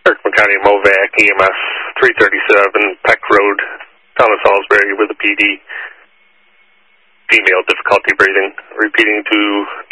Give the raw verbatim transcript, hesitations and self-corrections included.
Kirkland County, Movac, E M S three thirty-seven, Peck Road, Town of Salisbury with a P D. Female, difficulty breathing. Repeating to